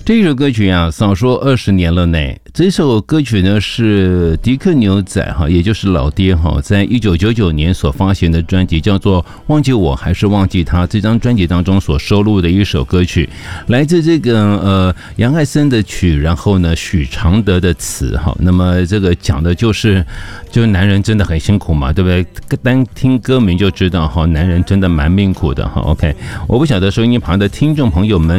这首歌曲啊，少说20年了呢。这首歌曲呢是迪克牛仔哈，也就是老爹哈，在1999年所发行的专辑叫做《忘记我还是忘记他》这张专辑当中所收录的一首歌曲，来自这个杨爱森的曲，然后呢许常德的词哈。那么这个讲的就是男人真的很辛苦嘛，对不对？单听歌名就知道哈，男人真的蛮命苦的哈。OK， 我不晓得收音机旁的听众朋友们